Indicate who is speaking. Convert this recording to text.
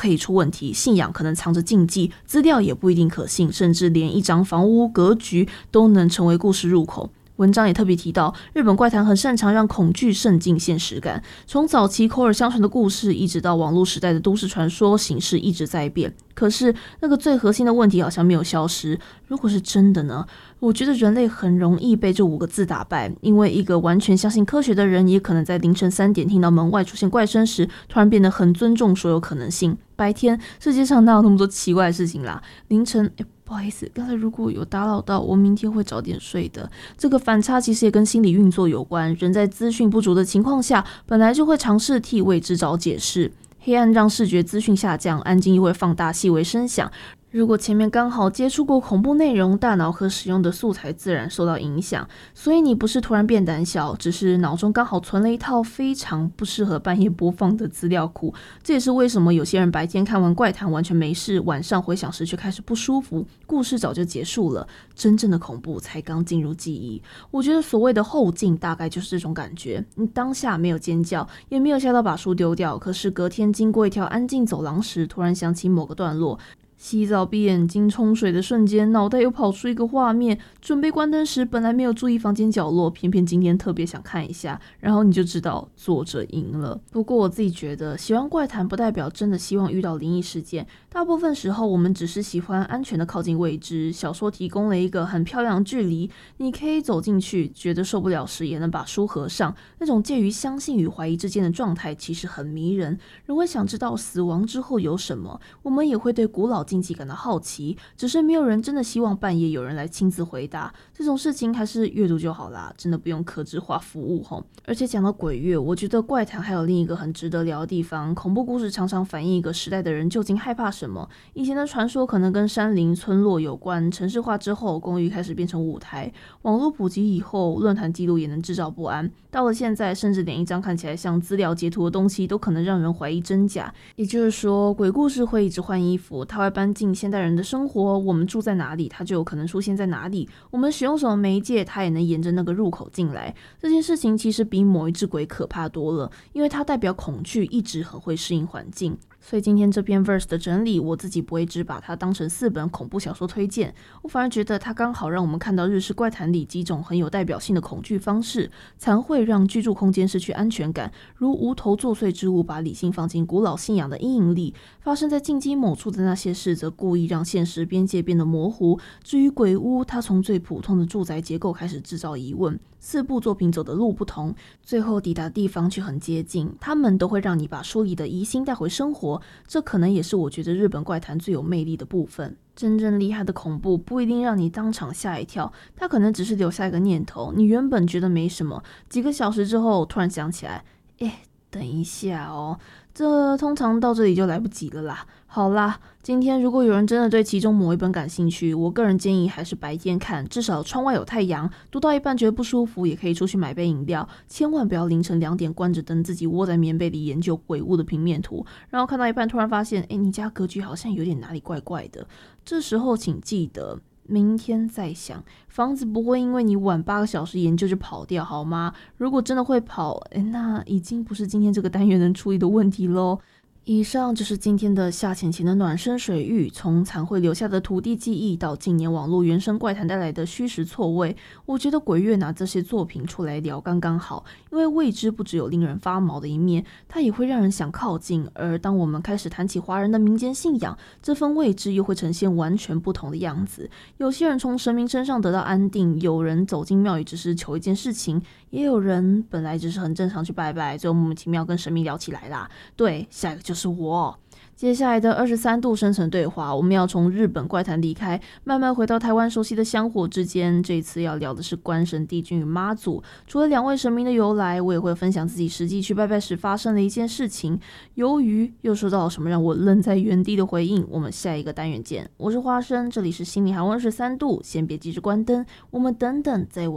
Speaker 1: 可以出问题，信仰可能藏着禁忌，资料也不一定可信，甚至连一张房屋格局都能成为故事入口。文章也特别提到，日本怪谈很擅长让恐惧渗进现实感，从早期口耳相传的故事，一直到网络时代的都市传说，形式一直在变。可是那个最核心的问题好像没有消失。如果是真的呢？我觉得人类很容易被这5个字打败，因为一个完全相信科学的人，也可能在凌晨3点听到门外出现怪声时，突然变得很尊重所有可能性。白天世界上哪有那么多奇怪的事情啦？凌晨不好意思，刚才如果有打扰到，我明天会早点睡的。这个反差其实也跟心理运作有关，人在资讯不足的情况下，本来就会尝试替未知找解释。黑暗让视觉资讯下降，安静又会放大细微声响。如果前面刚好接触过恐怖内容，大脑可使用的素材自然受到影响。所以你不是突然变胆小，只是脑中刚好存了一套非常不适合半夜播放的资料库。这也是为什么有些人白天看完怪谈完全没事，晚上回想时却开始不舒服。故事早就结束了，真正的恐怖才刚进入记忆。我觉得所谓的后劲大概就是这种感觉，你当下没有尖叫，也没有吓到把书丢掉，可是隔天经过一条安静走廊时，突然想起某个段落。洗澡闭眼睛冲水的瞬间，脑袋又跑出一个画面，准备关灯时本来没有注意房间角落，偏偏今天特别想看一下，然后你就知道作者赢了。不过我自己觉得喜欢怪谈不代表真的希望遇到灵异事件，大部分时候我们只是喜欢安全的靠近未知。小说提供了一个很漂亮的距离，你可以走进去，觉得受不了时也能把书合上，那种介于相信与怀疑之间的状态其实很迷人。人会想知道死亡之后有什么，我们也会对古老禁忌感到好奇，只是没有人真的希望半夜有人来亲自回答。这种事情还是阅读就好啦，真的不用客制化服务吼。而且讲到鬼月，我觉得怪谈还有另一个很值得聊的地方，恐怖故事常常反映一个时代的人究竟害怕什么。以前的传说可能跟山林村落有关，城市化之后公寓开始变成舞台，网络普及以后论坛记录也能制造不安，到了现在甚至连一张看起来像资料截图的东西都可能让人怀疑真假。也就是说，鬼故事会一直换衣服，它会搬进现代人的生活，我们住在哪里它就有可能出现在哪里，我们使用什么媒介它也能沿着那个入口进来。这件事情其实比某一只鬼可怕多了，因为它代表恐惧一直很会适应环境。所以今天这篇 verse 的整理，我自己不会只把它当成4本恐怖小说推荐，我反而觉得它刚好让我们看到日式怪谈里几种很有代表性的恐惧方式，才会让居住空间失去安全感，如无头作祟之物把理性放进古老信仰的阴影里，发生在进击某处的那些事则故意让现实边界变得模糊。至于鬼屋，它从最普通的住宅结构开始制造疑问，4部作品走的路不同，最后抵达地方却很接近，他们都会让你把书里的疑心带回生活，这可能也是我觉得日本怪谈最有魅力的部分。真正厉害的恐怖不一定让你当场吓一跳，它可能只是留下一个念头，你原本觉得没什么，几个小时之后突然想起来，等一下哦，这通常到这里就来不及了啦。好啦，今天如果有人真的对其中某一本感兴趣，我个人建议还是白天看，至少窗外有太阳，读到一半觉得不舒服也可以出去买杯饮料，千万不要凌晨2点关着灯自己窝在棉被里研究鬼屋的平面图，然后看到一半突然发现你家格局好像有点哪里怪怪的，这时候请记得明天再想，房子不会因为你晚8个小时研究就跑掉好吗？如果真的会跑，那已经不是今天这个单元能处理的问题咯。以上就是今天的夏浅浅的暖身水域，从残会留下的土地记忆到近年网络原生怪谈带来的虚实错位，我觉得鬼月拿这些作品出来聊刚刚好，因为未知不只有令人发毛的一面，它也会让人想靠近，而当我们开始谈起华人的民间信仰，这份未知又会呈现完全不同的样子。有些人从神明身上得到安定，有人走进庙宇只是求一件事情，也有人本来只是很正常去拜拜，最后莫名其妙跟神明聊起来啦。对，下一个就是我。接下来的23度生成对话，我们要从日本怪谈离开，慢慢回到台湾熟悉的香火之间。这一次要聊的是关圣帝君与妈祖。除了2位神明的由来，我也会分享自己实际去拜拜时发生的一件事情。由于又收到了什么让我愣在原地的回应，我们下一个单元见。我是花生，这里是心里寒温13度，先别急着关灯，我们等等再往